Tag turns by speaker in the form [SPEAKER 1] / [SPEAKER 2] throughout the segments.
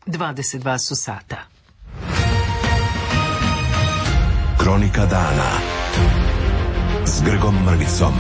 [SPEAKER 1] 22 su sata.
[SPEAKER 2] Kronika dana s Grgom Mrvicom.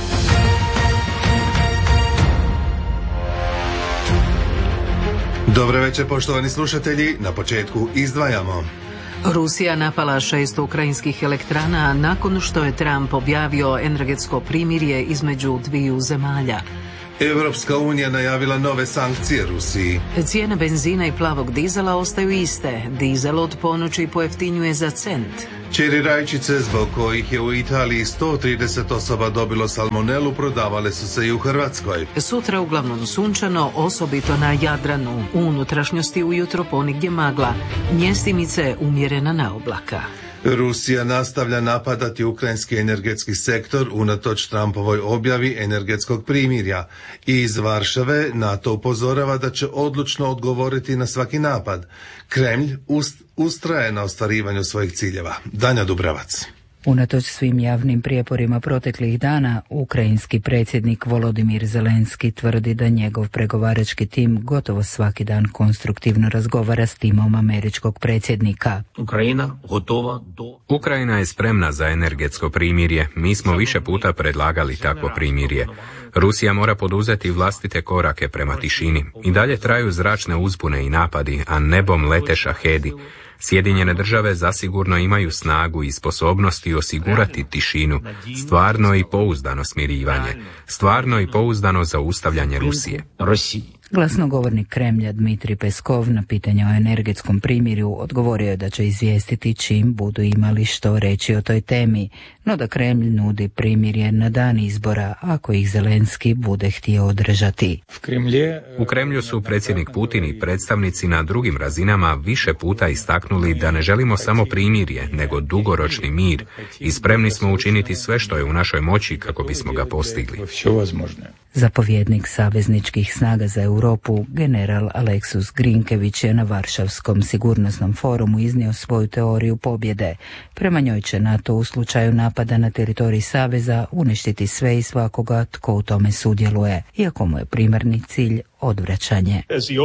[SPEAKER 3] Dobro večer, poštovani slušatelji. Na početku izdvajamo.
[SPEAKER 1] Rusija napala 6 ukrajinskih elektrana nakon što je Trump objavio energetsko primirje između dviju zemalja.
[SPEAKER 3] Europska unija najavila nove sankcije Rusiji.
[SPEAKER 1] Cijene benzina i plavog dizela ostaju iste. Dizel od ponoći pojeftinjuje za cent.
[SPEAKER 3] 4 rajčice zbog kojih je u Italiji 130 osoba dobilo salmonelu prodavale su se i u Hrvatskoj.
[SPEAKER 1] Sutra uglavnom sunčano, osobito na Jadranu. U unutrašnjosti ujutro ponigdje magla. Mjestimice umjerena na oblaka.
[SPEAKER 3] Rusija nastavlja napadati ukrajinski energetski sektor unatoč Trumpovoj objavi energetskog primirja. I iz Varšave NATO upozorava da će odlučno odgovoriti na svaki napad. Kremlj ustraje na ostvarivanju svojih ciljeva. Danja Dubravac.
[SPEAKER 4] Unatoč svim javnim prijeporima proteklih dana, ukrajinski predsjednik Volodimir Zelenski tvrdi da njegov pregovarački tim gotovo svaki dan konstruktivno razgovara s timom američkog predsjednika.
[SPEAKER 5] Ukrajina je spremna za energetsko primirje. Mi smo više puta predlagali takvo primirje. Rusija mora poduzeti vlastite korake prema tišini. I dalje traju zračne uzbune i napadi, a nebom lete šahedi. Sjedinjene države zasigurno imaju snagu i sposobnosti osigurati tišinu, stvarno i pouzdano smirivanje, stvarno i pouzdano zaustavljanje Rusije.
[SPEAKER 4] Glasnogovornik Kremlja Dmitrij Peskov na pitanje o energetskom primirju odgovorio je da će izvijestiti čim budu imali što reći o toj temi, no da Kremlj nudi primirje na dan izbora ako ih Zelenski bude htio održati.
[SPEAKER 5] U Kremlju su predsjednik Putin i predstavnici na drugim razinama više puta istaknuli da ne želimo samo primirje, nego dugoročni mir i spremni smo učiniti sve što je u našoj moći kako bismo ga postigli.
[SPEAKER 4] Zapovjednik savezničkih snaga za Europu, general Aleksus Grinkević je na Varšavskom sigurnosnom forumu iznio svoju teoriju pobjede. Prema njoj će NATO u slučaju napada na teritorij saveza uništiti sve i svakoga tko u tome sudjeluje, iako mu je primarni cilj odvraćanje.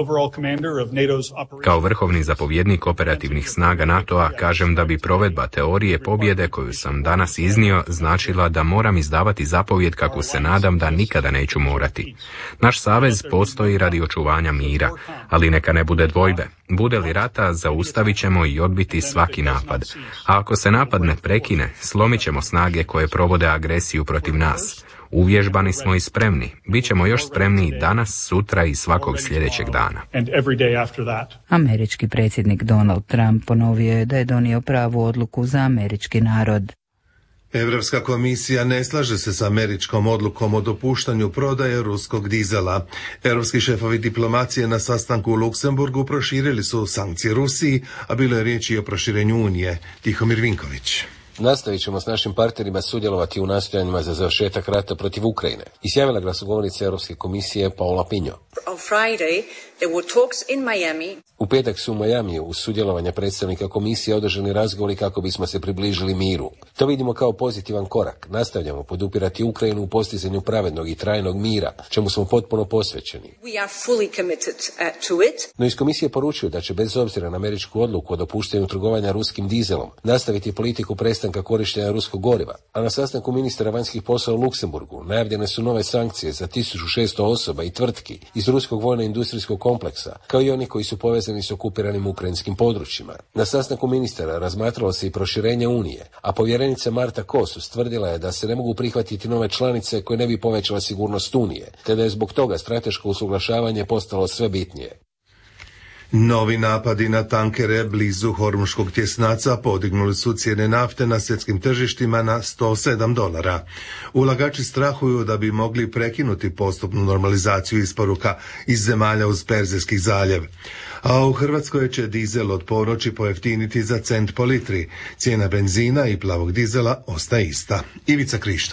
[SPEAKER 5] Kao vrhovni zapovjednik operativnih snaga NATO-a kažem da bi provedba teorije pobjede koju sam danas iznio značila da moram izdavati zapovjed kako se nadam da nikada neću morati. Naš savez postoji radi očuvanja mira, ali neka ne bude dvojbe. Bude li rata, zaustavit ćemo i odbiti svaki napad. A ako se napad ne prekine, slomit ćemo snage koje provode agresiju protiv nas. Uvježbani smo i spremni. Bićemo još spremniji danas, sutra i svakog sljedećeg dana.
[SPEAKER 4] Američki predsjednik Donald Trump ponovio je da je donio pravu odluku za američki narod.
[SPEAKER 3] Europska komisija ne slaže se s američkom odlukom o dopuštanju prodaje ruskog dizela. Europski šefovi diplomacije na sastanku u Luksemburgu proširili su sankcije Rusiji, a bilo je riječi i o proširenju Unije. Tihomir Vinković.
[SPEAKER 6] Nastavit ćemo s našim partnerima sudjelovati u nastojanjima za završetak rata protiv Ukrajine, izjavila glasnogovornica Europske komisije Paola Pinho. U petak su u Majamiju uz sudjelovanje predstavnika komisije održani razgovori kako bismo se približili miru. To vidimo kao pozitivan korak. Nastavljamo podupirati Ukrajinu u postizanju pravednog i trajnog mira, čemu smo potpuno posvećeni. No iz komisije poručuju da će bez obzira na američku odluku o dopuštanju trgovanja ruskim dizelom nastaviti politiku prestanka korištenja ruskog goriva, a na sastanku ministara vanjskih poslova u Luksemburgu najavljene su nove sankcije za 1600 osoba i tvrtki iz ruskog vojno-industrijskog kompleksa, kao i oni koji su povezani s okupiranim ukrajinskim područjima. Na sastanku ministara razmatralo se i proširenje Unije, a povjerenica Marta Kos ustvrdila je da se ne mogu prihvatiti nove članice koje ne bi povećala sigurnost Unije, te da je zbog toga strateško usuglašavanje postalo sve bitnije.
[SPEAKER 3] Novi napadi na tankere blizu Hormuškog tjesnaca podignuli su cijene nafte na svjetskim tržištima na $107. Ulagači strahuju da bi mogli prekinuti postupnu normalizaciju isporuka iz zemalja uz Perzijski zaljev. A u Hrvatskoj će dizel od ponoći pojeftiniti za cent po litri. Cijena benzina i plavog dizela ostaje ista. Ivica Krišto.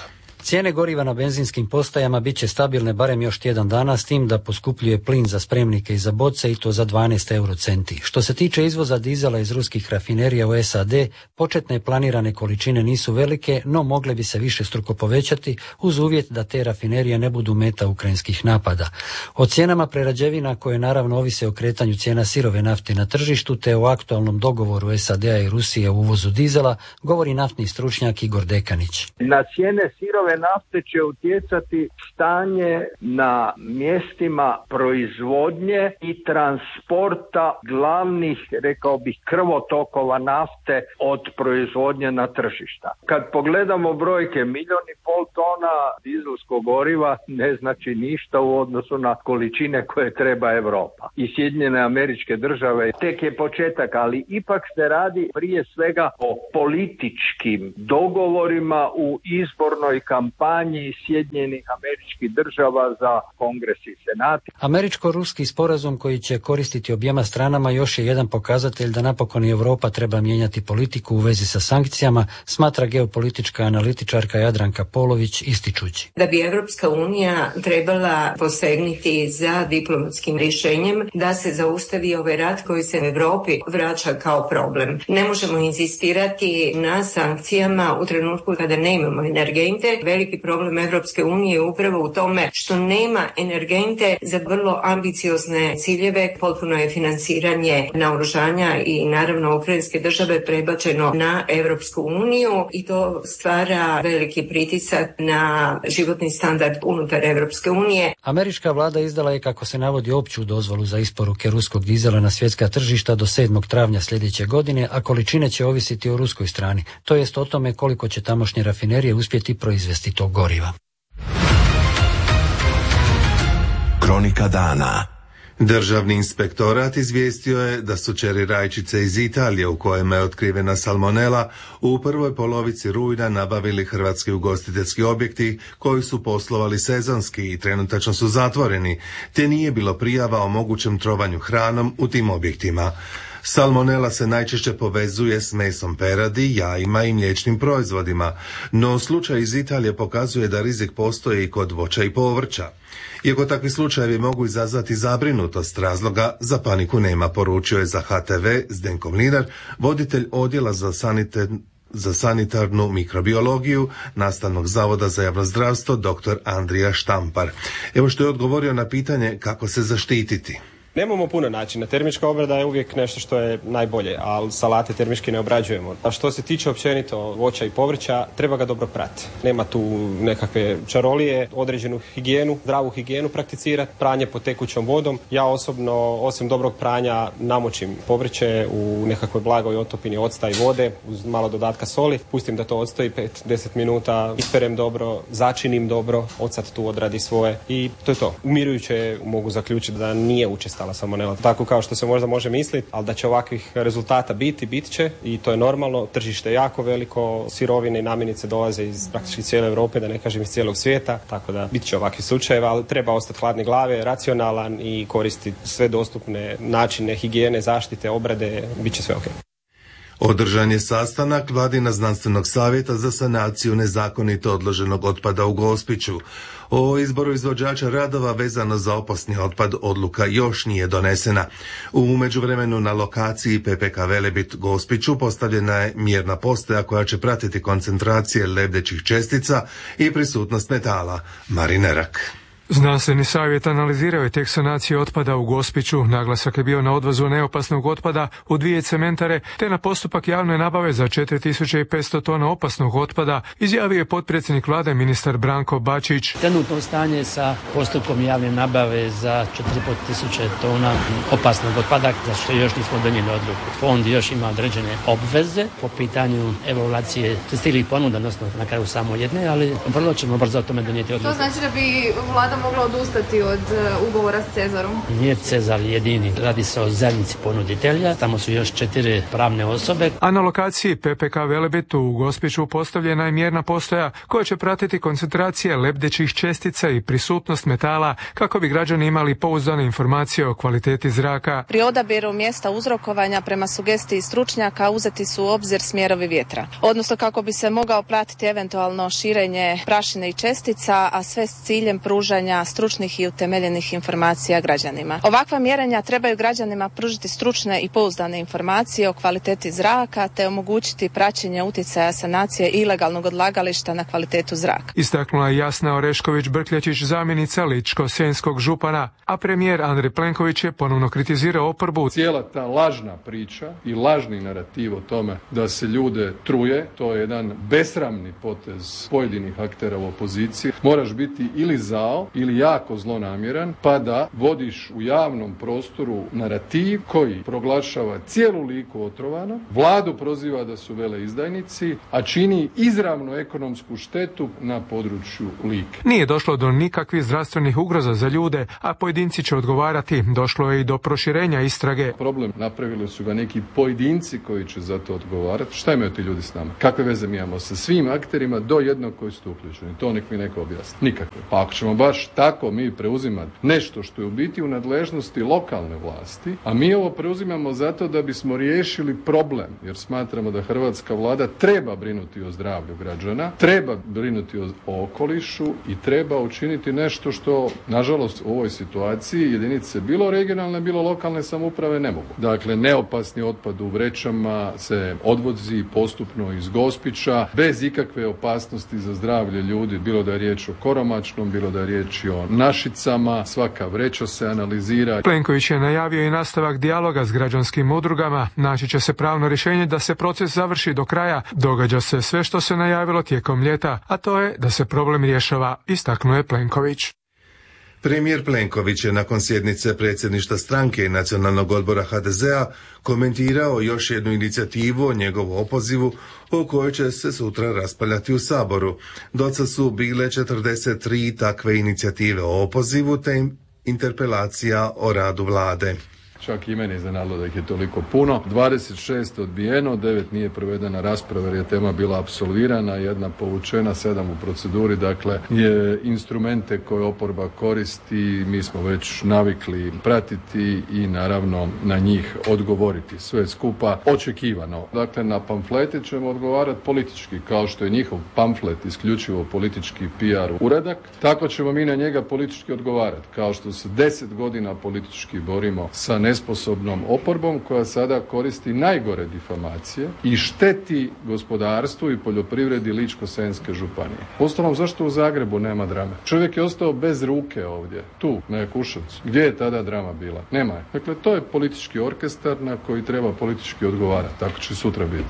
[SPEAKER 7] Cijene goriva na benzinskim postajama bit će stabilne barem još tjedan dana, s tim da poskupljuje plin za spremnike i za boce i to za 12 eurocenti. Što se tiče izvoza dizela iz ruskih rafinerija u SAD, početne planirane količine nisu velike, no mogle bi se višestruko povećati uz uvjet da te rafinerije ne budu meta ukrajinskih napada. O cijenama prerađevina, koje naravno ovise o kretanju cijena sirove nafte na tržištu te o aktualnom dogovoru SAD-a i Rusije u uvozu dizela, govori naftni stručnjak Igor Dekanić.
[SPEAKER 8] Na cijene sirove nafte će utjecati stanje na mjestima proizvodnje i transporta glavnih, rekao bih, krvotokova nafte od proizvodnje na tržišta. Kad pogledamo brojke, 1,5 tona dizelskog goriva ne znači ništa u odnosu na količine koje treba Europa. I Sjedinjene Američke Države tek je početak, ali ipak se radi prije svega o političkim dogovorima u izbornoj kampanji Sjedinjenih Američkih Država za Kongres i Senat.
[SPEAKER 7] Američko-ruski sporazum, koji će koristiti objema stranama, još je jedan pokazatelj da napokon i Europa treba mijenjati politiku u vezi sa sankcijama, smatra geopolitička analitičarka Jadranka Polović, ističući
[SPEAKER 9] da bi Europska unija trebala posegnuti za diplomatskim rješenjem da se zaustavi ovaj rat koji se u Europi vraća kao problem. Ne možemo insistirati na sankcijama u trenutku kada ne imamo energente. Veliki problem Europske unije je upravo u tome što nema energente za vrlo ambiciozne ciljeve. Potpuno je financiranje naoružanja i naravno ukrajinske države prebačeno na Europsku uniju i to stvara veliki pritisak na životni standard unutar Europske unije.
[SPEAKER 7] Američka vlada izdala je, kako se navodi, opću dozvolu za isporuke ruskog dizela na svjetska tržišta do 7. travnja sljedeće godine, a količine će ovisiti o ruskoj strani, to jest o tome koliko će tamošnje rafinerije uspjeti proizvesti tog goriva.
[SPEAKER 2] Kronika dana.
[SPEAKER 3] Državni inspektorat izvijestio je da su čeri rajčice iz Italije, u kojima je otkrivena salmonela, u prvoj polovici rujna nabavili hrvatski ugostiteljski objekti koji su poslovali sezonski i trenutačno su zatvoreni, te nije bilo prijava o mogućem trovanju hranom u tim objektima. Salmonela se najčešće povezuje s mesom peradi, jajima i mliječnim proizvodima, no slučaj iz Italije pokazuje da rizik postoji i kod voća i povrća. Iako takvi slučajevi mogu izazvati zabrinutost, razloga za paniku nema, poručio je za HTV Zdenko Mlinar, voditelj odjela za sanitarnu mikrobiologiju Nastavnog zavoda za javno zdravstvo dr. Andrija Štampar. Evo što je odgovorio na pitanje kako se zaštititi.
[SPEAKER 10] Nemamo puno načina. Termička obrada je uvijek nešto što je najbolje, ali salate termički ne obrađujemo. A što se tiče općenito voća i povrća, treba ga dobro prati. Nema tu nekakve čarolije, određenu higijenu, zdravu higijenu prakticirati, pranje pod tekućom vodom. Ja osobno, osim dobrog pranja, namočim povrće u nekakvoj blagoj otopini octa i vode uz malo dodatka soli. Pustim da to odstoji 5-10 minuta, isperem dobro, začinim dobro, ocat tu odradi svoje i to je to. Umirujuće mogu zaključiti da nije učestala salmonela. Tako kao što se možda može misliti, ali da će ovakvih rezultata bit će i to je normalno. Tržište je jako veliko, sirovine i namirnice dolaze iz praktički cijele Europe, da ne kažem iz cijelog svijeta, tako da bit će ovakvih slučajeva, ali treba ostati hladne glave, racionalan i koristiti sve dostupne načine higijene, zaštite, obrade, bit će sve ok.
[SPEAKER 3] Održan je sastanak Vladina znanstvenog savjeta za sanaciju nezakonito odloženog otpada u Gospiću. O izboru izvođača radova vezano za opasni otpad odluka još nije donesena. U međuvremenu na lokaciji PPK Velebit Gospiću postavljena je mjerna postaja koja će pratiti koncentracije lebdećih čestica i prisutnost metala. Marinerak.
[SPEAKER 11] Znanstveni savjet analizirao je tek sanaciju otpada u Gospiću. Naglasak je bio na odvozu neopasnog otpada u 2 cementare te na postupak javne nabave za 4500 tona opasnog otpada, izjavio je potpredsjednik vlade ministar Branko Bačić.
[SPEAKER 12] Trenutno stanje sa postupkom javne nabave za 4500 tona opasnog otpada, za što još nismo donijeli odluku. Fond još ima određene obveze po pitanju evaluacije stilih ponuda, odnosno na kraju samo jedne, ali vrlo ćemo brzo o tome donijeti odluku.
[SPEAKER 13] To znači da bi vlada Hrvatska mogla odustati od ugovora s Cezarom?
[SPEAKER 12] Nije Cezar jedini, radi se o zajednici ponuditelja, tamo su još 4 pravne osobe.
[SPEAKER 11] A na lokaciji PPK Velebit u Gospiću postavljena je mjerna postaja koja će pratiti koncentracije lebdećih čestica i prisutnost metala kako bi građani imali pouzdane informacije o kvaliteti zraka.
[SPEAKER 13] Pri odabiru mjesta uzrokovanja prema sugestiji stručnjaka uzeti su u obzir smjerovi vjetra, odnosno kako bi se mogao pratiti eventualno širenje prašine i čestica, a sve s ciljem pružanja stručnih i utemeljenih informacija građanima. Ovakva mjerenja trebaju građanima pružiti stručne i pouzdane informacije o kvaliteti zraka te omogućiti praćenje utjecaja sanacije ilegalnog odlagališta na kvalitetu zraka.
[SPEAKER 11] Istaknula je Jasna Orešković-Brkljačić, zamjenica ličko-senjskog župana, a premijer Andrej Plenković je ponovno kritizirao oporbu.
[SPEAKER 14] Cijela ta lažna priča i lažni narativ o tome da se ljude truje, to je jedan besramni potez pojedinih aktera u opoziciji. Moraš biti ili zao ili jako zlonamjeran pa da vodiš u javnom prostoru narativ koji proglašava cijelu Liku otrovano, vladu proziva da su veleizdajnici, a čini izravnu ekonomsku štetu na području Like.
[SPEAKER 11] Nije došlo do nikakvih zdravstvenih ugroza za ljude, a pojedinci će odgovarati. Došlo je i do proširenja istrage.
[SPEAKER 14] Problem napravili su ga neki pojedinci koji će za to odgovarati. Šta imaju ti ljudi s nama? Kakve veze mi imamo sa svim akterima do jednog koji su uključeni? To nek mi neko objasni. Nikakve. Pa ako ćemo baš tako mi preuzimati nešto što je u biti u nadležnosti lokalne vlasti, a mi ovo preuzimamo zato da bismo riješili problem, jer smatramo da hrvatska vlada treba brinuti o zdravlju građana, treba brinuti o okolišu i treba učiniti nešto što, nažalost, u ovoj situaciji jedinice bilo regionalne, bilo lokalne samouprave ne mogu. Dakle, neopasni otpad u vrećama se odvozi postupno iz Gospića, bez ikakve opasnosti za zdravlje ljudi, bilo da je riječ o Koromačnom, bilo da je riječ o Našicama, svaka vreća se analizira.
[SPEAKER 11] Plenković je najavio i nastavak dijaloga s građanskim udrugama. Naći će se pravno rješenje da se proces završi do kraja. Događa se sve što se najavilo tijekom ljeta, a to je da se problem rješava, istaknuo je Plenković.
[SPEAKER 3] Premijer Plenković je nakon sjednice predsjedništva stranke i Nacionalnog odbora HDZ-a komentirao još jednu inicijativu o njegovu opozivu o kojoj će se sutra raspravljati u Saboru. Docad su bile 43 takve inicijative o opozivu te interpelacija o radu vlade.
[SPEAKER 14] Čak i meni iznenadilo da ih je toliko puno. 26 odbijeno, 9 nije provedena rasprava jer je tema bila apsolvirana, 1 povučena, 7 u proceduri. Dakle, je instrumente koje oporba koristi, mi smo već navikli pratiti i naravno na njih odgovoriti. Sve skupa očekivano. Dakle, na pamflete ćemo odgovarati politički, kao što je njihov pamflet isključivo politički PR uradak. Tako ćemo mi na njega politički odgovarati, kao što se 10 godina politički borimo sa nesposobnom oporbom koja sada koristi najgore difamacije i šteti gospodarstvu i poljoprivredi Ličko-senjske županije. Uostalom, zašto u Zagrebu nema drame? Čovjek je ostao bez ruke ovdje, tu, na Jakuševcu. Gdje je tada drama bila? Nema je. Dakle, to je politički orkestar na koji treba politički odgovarati. Tako će sutra biti.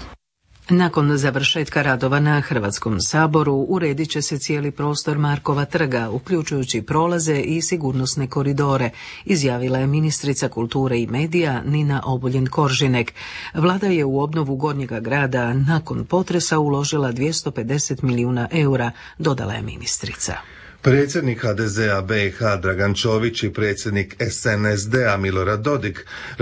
[SPEAKER 1] Nakon završetka radova na Hrvatskom saboru uredit će se cijeli prostor Markova trga, uključujući prolaze i sigurnosne koridore, izjavila je ministrica kulture i medija Nina Obuljen-Koržinek. Vlada je u obnovu Gornjega grada nakon potresa uložila 250 milijuna eura, dodala je ministrica.
[SPEAKER 3] Predsjednik HDZ-a BiH Dragan Čović i predsjednik SNSD-a Milorad Dodik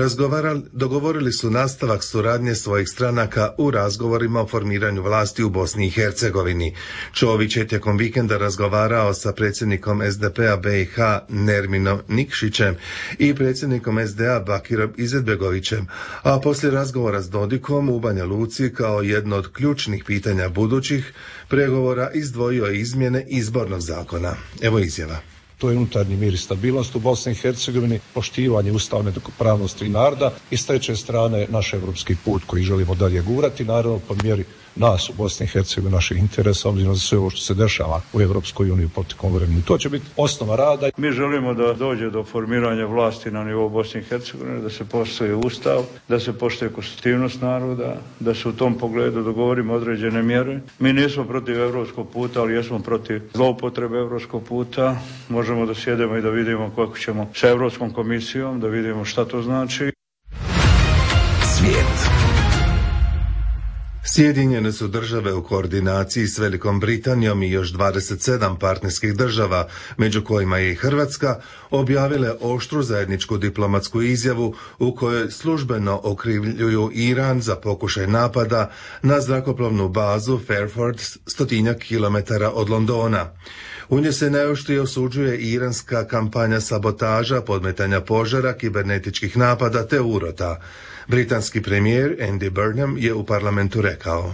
[SPEAKER 3] dogovorili su nastavak suradnje svojih stranaka u razgovorima o formiranju vlasti u Bosni i Hercegovini. Čović je tijekom vikenda razgovarao sa predsjednikom SDP-a BiH Nerminom Nikšićem i predsjednikom SDA Bakirom Izetbegovićem, a poslije razgovora s Dodikom u Banja Luci kao jedno od ključnih pitanja budućih pregovora izdvojio izmjene izbornog zakona. Evo izjava.
[SPEAKER 15] To je unutarnji mir i stabilnost u Bosni i Hercegovini, poštivanje ustavne pravnosti naroda i s treće strane naš evropski put koji želimo dalje gurati, naravno po mjeri nas u Bosni i Hercegovini, naših interesa, obzirom na sve ovo što se dešava u Evropskoj uniji u proteklom vremenu. To će biti osnova rada.
[SPEAKER 16] Mi želimo da dođe do formiranja vlasti na nivou Bosne i Hercegovine, da se poštuje ustav, da se poštuje konstitutivnost naroda, da se u tom pogledu dogovorimo određene mjere. Mi nismo protiv evropskog puta, ali jesmo protiv zloupotrebe evropskog puta. Možemo da sjedemo i da vidimo kako ćemo sa Europskom komisijom, da vidimo šta to znači.
[SPEAKER 2] Svijet.
[SPEAKER 3] Sjedinjene su države u koordinaciji s Velikom Britanijom i još 27 partnerskih država, među kojima je i Hrvatska, objavile oštru zajedničku diplomatsku izjavu u kojoj službeno okrivljuju Iran za pokušaj napada na zrakoplovnu bazu Fairford 100 kilometara od Londona. U njoj se najoštrije osuđuje iranska kampanja sabotaža, podmetanja požara, kibernetičkih napada te urota. Britanski premijer Andy Burnham je u parlamentu rekao: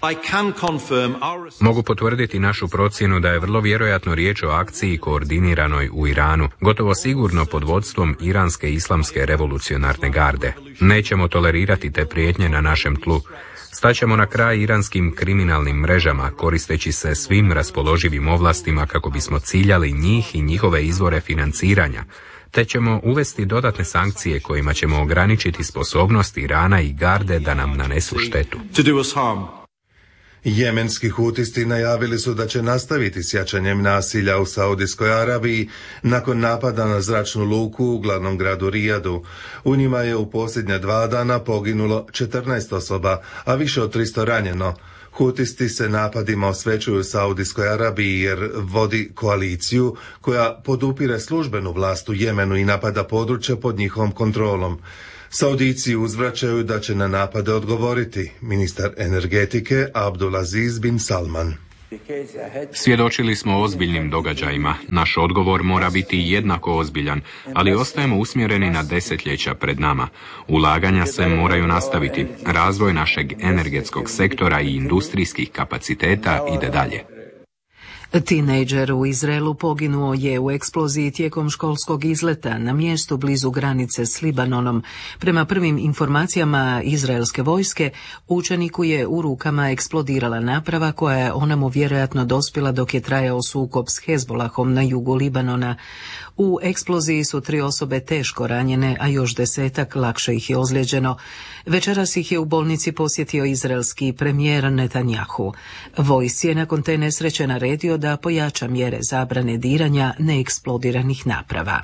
[SPEAKER 5] Mogu potvrditi našu procjenu da je vrlo vjerojatno riječ o akciji koordiniranoj u Iranu, gotovo sigurno pod vodstvom Iranske islamske revolucionarne garde. Nećemo tolerirati te prijetnje na našem tlu. Staćemo na kraj iranskim kriminalnim mrežama, koristeći se svim raspoloživim ovlastima kako bismo ciljali njih i njihove izvore financiranja, te ćemo uvesti dodatne sankcije kojima ćemo ograničiti sposobnost Irana i garde da nam nanesu štetu.
[SPEAKER 3] Jemenski hutisti najavili su da će nastaviti s jačanjem nasilja u Saudijskoj Arabiji nakon napada na zračnu luku u glavnom gradu Rijadu. U njima je u posljednja 2 dana poginulo 14 osoba, a više od 300 ranjeno. Hutisti se napadima osvećuju Saudijskoj Arabiji jer vodi koaliciju koja podupire službenu vlast u Jemenu i napada područja pod njihovom kontrolom. Saudijci uzvraćaju da će na napade odgovoriti ministar energetike Abdulaziz bin Salman.
[SPEAKER 5] Svjedočili smo ozbiljnim događajima. Naš odgovor mora biti jednako ozbiljan, ali ostajemo usmjereni na desetljeća pred nama. Ulaganja se moraju nastaviti. Razvoj našeg energetskog sektora i industrijskih kapaciteta ide dalje.
[SPEAKER 1] Tinejdžer u Izraelu poginuo je u eksploziji tijekom školskog izleta na mjestu blizu granice s Libanonom. Prema prvim informacijama izraelske vojske, učeniku je u rukama eksplodirala naprava koja je onamo vjerojatno dospjela dok je trajao sukob s Hezbolahom na jugu Libanona. U eksploziji su 3 osobe teško ranjene, a još 10 lakše ih je ozlijeđeno. Večeras ih je u bolnici posjetio izraelski premijer Netanjahu. Vojsci je nakon te nesreće naredio da pojača mjere zabrane diranja neeksplodiranih naprava.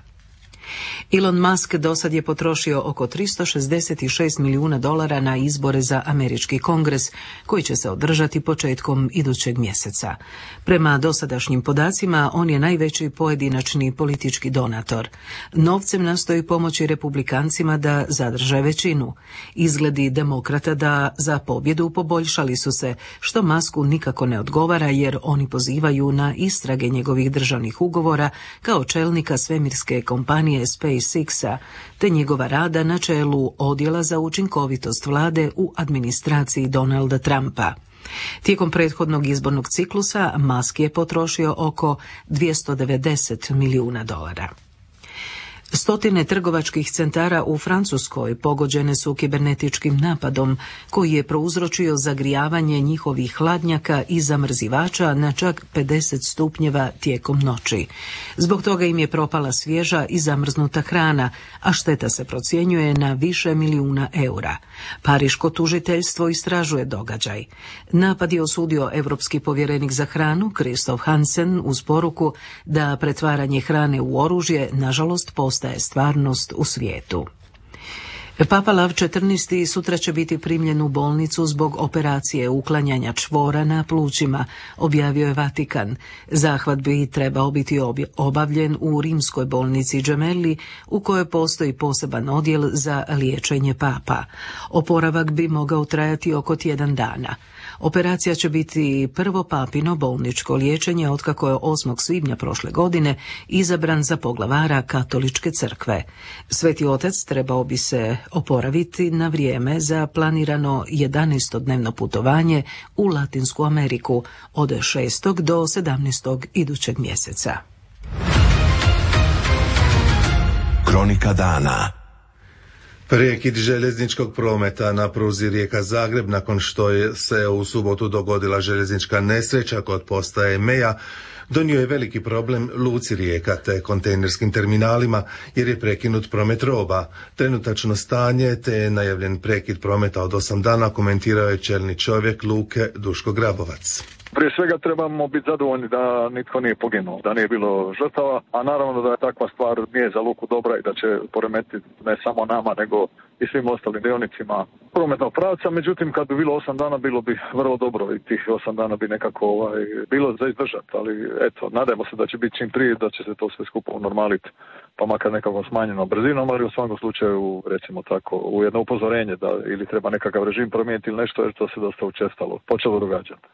[SPEAKER 1] Elon Musk dosad je potrošio oko $366 milijuna na izbore za američki kongres, koji će se održati početkom idućeg mjeseca. Prema dosadašnjim podacima, on je najveći pojedinačni politički donator. Novcem nastoji pomoći republikancima da zadrže većinu. Izgledi demokrata da za pobjedu poboljšali su se, što Musku nikako ne odgovara jer oni pozivaju na istrage njegovih državnih ugovora kao čelnika svemirske kompanije SpaceX-a, te njegova rada na čelu odjela za učinkovitost vlade u administraciji Donalda Trumpa. Tijekom prethodnog izbornog ciklusa Musk je potrošio oko $290 milijuna. Stotine trgovačkih centara u Francuskoj pogođene su kibernetičkim napadom koji je prouzročio zagrijavanje njihovih hladnjaka i zamrzivača na čak 50 stupnjeva tijekom noći. Zbog toga im je propala svježa i zamrznuta hrana, a šteta se procjenjuje na više milijuna eura. Pariško tužiteljstvo istražuje događaj. Napad je osudio europski povjerenik za hranu Christoph Hansen uz poruku da pretvaranje hrane u oružje nažalost postaje stvarnost u svijetu. Papa Lav XIV sutra će biti primljen u bolnicu zbog operacije uklanjanja čvora na plućima, objavio je Vatikan. Zahvat bi trebao biti obavljen u rimskoj bolnici Gemelli, u kojoj postoji poseban odjel za liječenje papa. Oporavak bi mogao trajati oko tjedan dana. Operacija će biti prvo papino bolničko liječenje otkako je 8. svibnja prošle godine izabran za poglavara Katoličke crkve. Sveti otac trebao bi se oporaviti na vrijeme za planirano 11-dnevno putovanje u Latinsku Ameriku od 6. do 17. idućeg mjeseca.
[SPEAKER 2] Kronika dana.
[SPEAKER 3] Prekid željezničkog prometa na pruzi Rijeka-Zagreb nakon što je se u subotu dogodila željeznička nesreća kod postaje Meja donio je veliki problem luci Rijeka te kontejnerskim terminalima jer je prekinut promet roba. Trenutačno stanje te je najavljen prekid prometa od 8 dana komentirao je čelni čovjek luke Duško Grabovac.
[SPEAKER 17] Prije svega trebamo biti zadovoljni da nitko nije poginuo, da nije bilo žrtava, a naravno da je takva stvar nije za luku dobra i da će poremetiti ne samo nama nego i svim ostalim dionicima prometnog pravca. Međutim, kad bi bilo 8 dana, bilo bi vrlo dobro i tih 8 dana bi nekako bilo za izdržati. Ali eto, nadajmo se da će biti čim prije, da će se to sve skupo unormaliti, pa makar nekako smanjeno brzinom, ali u svakom slučaju, recimo tako, u jedno upozorenje da ili treba nekakav režim promijeniti ili nešto, jer to se dosta učestalo počelo događati.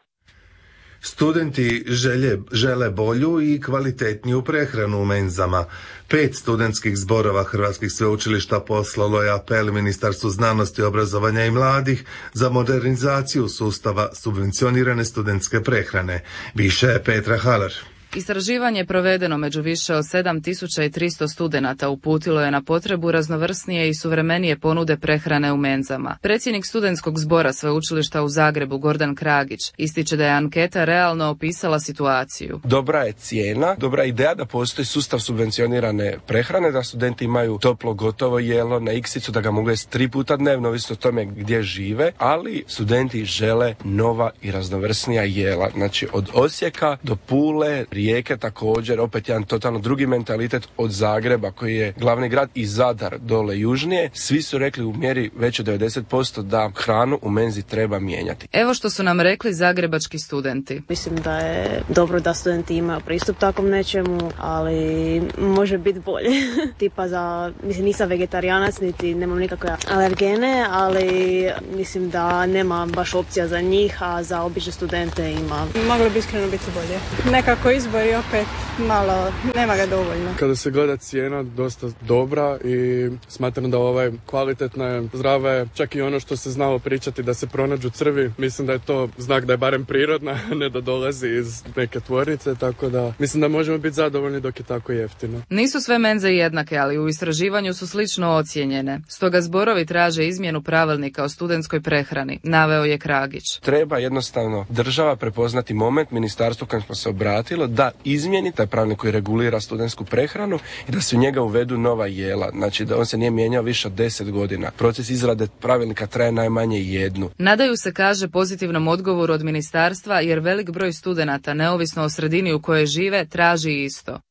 [SPEAKER 3] Studenti žele bolju i kvalitetniju prehranu u menzama. 5 studentskih zborova hrvatskih sveučilišta poslalo je apel Ministarstvu znanosti, obrazovanja i mladih za modernizaciju sustava subvencionirane studentske prehrane. Više je Petra Halar.
[SPEAKER 18] Istraživanje provedeno među više od 7300 studenata uputilo je na potrebu raznovrsnije i suvremenije ponude prehrane u menzama. Predsjednik studentskog zbora sveučilišta u Zagrebu Gordan Kragić ističe da je anketa realno opisala situaciju.
[SPEAKER 19] Dobra je cijena, dobra ideja da postoji sustav subvencionirane prehrane, da studenti imaju toplo gotovo jelo na iksicu, da ga mogu jesti 3 puta dnevno, ovisno o tome gdje žive, ali studenti žele nova i raznovrsnija jela. Znači od Osijeka do Pule, Rijeke također, opet jedan totalno drugi mentalitet od Zagreba koji je glavni grad i Zadar dole južnije. Svi su rekli u mjeri već od 90% da hranu u menzi treba mijenjati.
[SPEAKER 18] Evo što su nam rekli zagrebački studenti.
[SPEAKER 20] Mislim da je dobro da studenti imaju pristup takvom nečemu, ali može biti bolje. Tipa nisam vegetarijanac niti nemam nikakve alergene, ali mislim da nema baš opcija za njih, a za obične studente ima.
[SPEAKER 21] Moglo bi iskreno biti bolje. Nekako izbor i opet malo, nema ga dovoljno.
[SPEAKER 22] Kada se gleda cijena, dosta dobra i smatram da kvalitetna, zdrava je, čak i ono što se znalo pričati da se pronađu crvi, mislim da je to znak da je barem prirodna, ne da dolazi iz neke tvornice, tako da mislim da možemo biti zadovoljni dok je tako jeftino.
[SPEAKER 18] Nisu sve menze jednake, ali u istraživanju su slično ocijenjene. Stoga zborovi traže izmjenu pravilnika o studentskoj prehrani, naveo je Kragić.
[SPEAKER 19] Treba jednostavno država prepoznati moment, ministarstvo kojem smo se obratilo, da izmijeni taj pravilnik koji regulira studentsku prehranu i da se u njega uvedu nova jela. Znači da on se nije mijenjao više od 10 godina. Proces izrade pravilnika traje najmanje 1.
[SPEAKER 18] Nadaju se, kaže, pozitivnom odgovoru od ministarstva jer velik broj studenata, neovisno o sredini u kojoj žive, traži isto.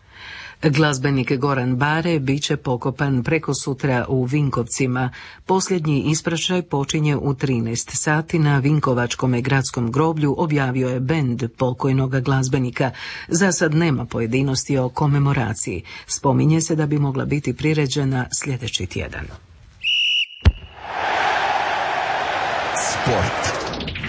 [SPEAKER 1] Glazbenik Goran Bare bit će pokopan preko sutra u Vinkovcima. Posljednji ispraćaj počinje u 13 sati na Vinkovačkom gradskom groblju, objavio je bend pokojnog glazbenika. Za sad nema pojedinosti o komemoraciji. Spominje se da bi mogla biti priređena sljedeći tjedan.
[SPEAKER 2] Sport.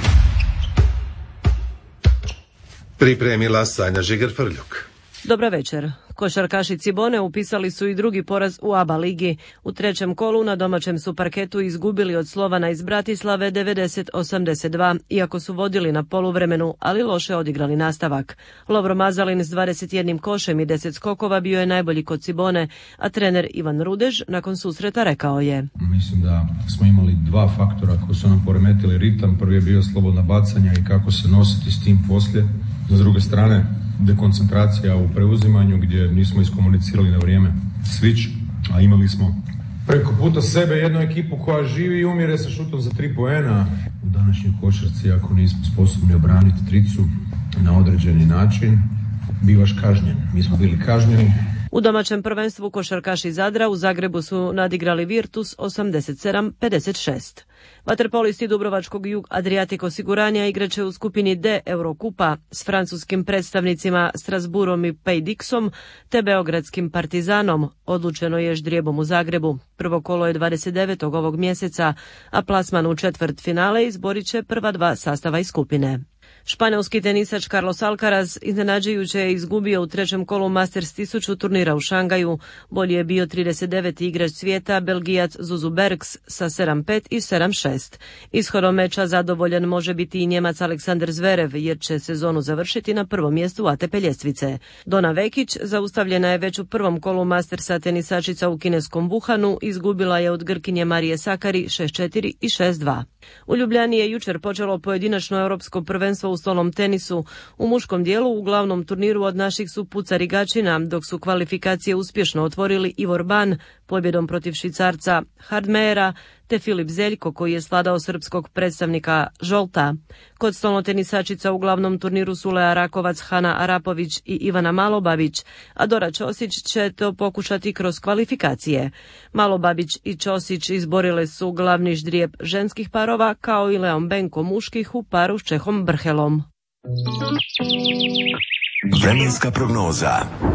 [SPEAKER 3] Pripremila Sanja Žiger-Frljuk.
[SPEAKER 23] Dobra večer. Košarkaši Cibone upisali su i drugi poraz u ABA ligi. U trećem kolu na domaćem su parketu izgubili od Slovana iz Bratislave 90-82, iako su vodili na poluvremenu, ali loše odigrali nastavak. Lovro Mazalin s 21 košem i 10 skokova bio je najbolji kod Cibone, a trener Ivan Rudež nakon susreta rekao je:
[SPEAKER 24] Mislim da smo imali 2 faktora koji su nam poremetili ritam. Prvi je bio slobodna bacanja i kako se nositi s tim poslije. S druge strane, dekoncentracija u preuzimanju gdje nismo iskomunicirali na vrijeme switch, a imali smo preko puta sebe jednu ekipu koja živi i umire sa šutom za 3 poena. U današnjoj košarci, ako nismo sposobni obraniti tricu na određeni način, bivaš kažnjen. Mi smo bili kažnjeni.
[SPEAKER 23] U domaćem prvenstvu košarkaši Zadra u Zagrebu su nadigrali Virtus 87-56. Vaterpolisti Dubrovačkog Jug Adriatic osiguranja igraće u skupini D Eurokupa s francuskim predstavnicima Strasbourom i Paydixom te beogradskim Partizanom, odlučeno je ždrijebom u Zagrebu. Prvo kolo je 29. ovog mjeseca, a plasman u četvrtfinale izborit će prva 2 sastava iz skupine. Španjolski tenisač Carlos Alcaraz iznenađujuće je izgubio u trećem kolu Masters 1000 turnira u Šangaju. Bolji je bio 39. igrač svijeta, Belgijac Zuzu Bergs sa 7-5 i 7-6. Ishodom meča zadovoljan može biti i Njemac Aleksandar Zverev, jer će sezonu završiti na prvom mjestu ATP ljestvice. Dona Vekić zaustavljena je već u prvom kolu Mastersa, tenisačica u kineskom Wuhanu izgubila je od Grkinje Marije Sakari 6-4 i 6-2. U Ljubljani je jučer počelo pojedinačno europsko prvenstvo u stolnom tenisu. U muškom dijelu u glavnom turniru od naših su pucari Gačina, dok su kvalifikacije uspješno otvorili Ivor Ban, pobjedom protiv Švicarca Hardmera, te Filip Zeljko koji je svladao srpskog predstavnika Žolta. Kod stolnotenisačica u glavnom turniru su Lea Rakovac, Hana Arapović i Ivana Malobabić, a Dora Ćosić će to pokušati kroz kvalifikacije. Malobabić i Ćosić izborile su glavni ždrijeb ženskih parova, kao i Leon Benko muških u paru s Čehom Brhelom.
[SPEAKER 2] Vremenska prognoza.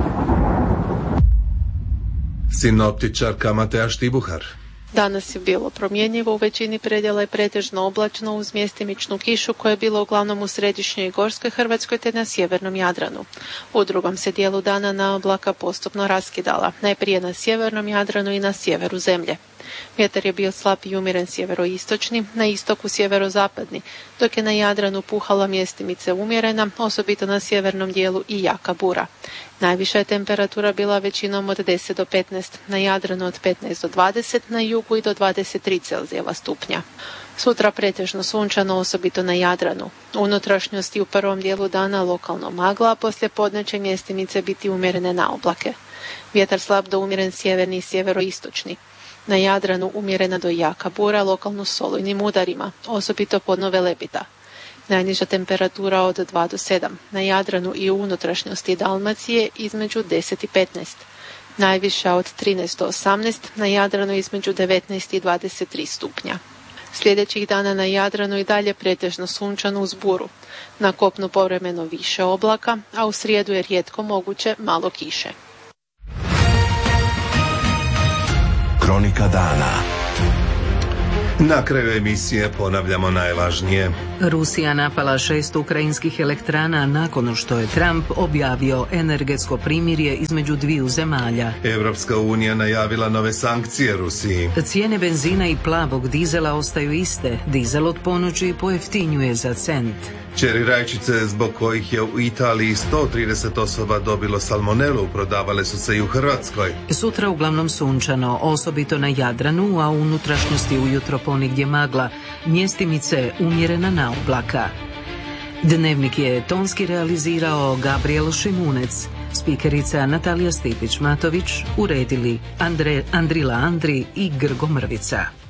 [SPEAKER 3] Sinoptičarka Mateja Štibuhar.
[SPEAKER 4] Danas je bilo promjenjivo, u većini predjela je pretežno oblačno uz mjestimičnu kišu koja je bila uglavnom u središnjoj i gorskoj Hrvatskoj te na sjevernom Jadranu. U drugom se dijelu dana na oblaka postupno raskidala, najprije na sjevernom Jadranu i na sjeveru zemlje. Vjetar je bio slab i umjeren sjeveroistočni, na istoku sjeverozapadni, dok je na Jadranu puhala mjestimice umjerena, osobito na sjevernom dijelu i jaka bura. Najviša je temperatura bila većinom od 10 do 15, na Jadranu od 15 do 20, na jugu i do 23 Celzijeva stupnja. Sutra pretežno sunčano, osobito na Jadranu. U unutrašnjosti u prvom dijelu dana lokalno magla, a poslije podne će mjestimice biti umjerene na oblake. Vjetar slab do umjeren sjeverni i sjeveroistočni. Na Jadranu umjerena do jaka bura, lokalno s olujnim udarima, osobito podno Velebita. Najniža temperatura od 2 do 7, na Jadranu i u unutrašnjosti Dalmacije između 10 i 15. Najviša od 13 do 18, na Jadranu između 19 i 23 stupnja. Sljedećih dana na Jadranu i dalje pretežno sunčano uz buru. Na kopnu povremeno više oblaka, a u srijedu je rijetko moguće malo kiše.
[SPEAKER 2] Kronika dana.
[SPEAKER 3] Na kraju emisije ponavljamo najvažnije.
[SPEAKER 1] Rusija napala 6 ukrajinskih elektrana nakon što je Trump objavio energetsko primirje između dviju zemalja.
[SPEAKER 3] Evropska unija najavila nove sankcije Rusiji.
[SPEAKER 1] Cijene benzina i plavog dizela ostaju iste. Dizel od ponoći pojeftinjuje za cent.
[SPEAKER 3] Čeri rajčice zbog kojih je u Italiji 130 osoba dobilo salmonelu prodavale su se i u Hrvatskoj.
[SPEAKER 1] Sutra uglavnom sunčano, osobito na Jadranu, a u unutrašnjosti ujutro ponigdje magla, mjestimice umjerena na oblaka. Dnevnik je tonski realizirao Gabriel Šimunec, spikerica Natalija Stipić-Matović, uredili Andrila Andri i Grgo Mrvica.